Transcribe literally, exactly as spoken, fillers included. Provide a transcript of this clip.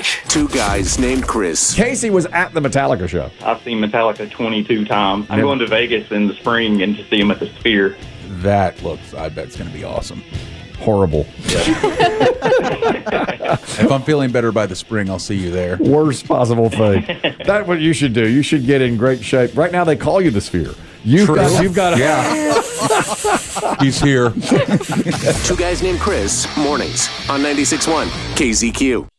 Mornings. Two guys named Chris. Casey was at the Metallica show. I've seen Metallica twenty-two times. I'm Yeah. going to Vegas in the spring and to see them at the Sphere. That looks, I bet it's going to be awesome. Horrible. If I'm feeling better by the spring, I'll see you there. Worst possible thing. That's what you should do. You should get in great shape. Right now, they call you the Sphere. You've True. got, you've got to. Yeah. He's here. Two guys named Chris. Mornings on ninety-six point one K Z Q.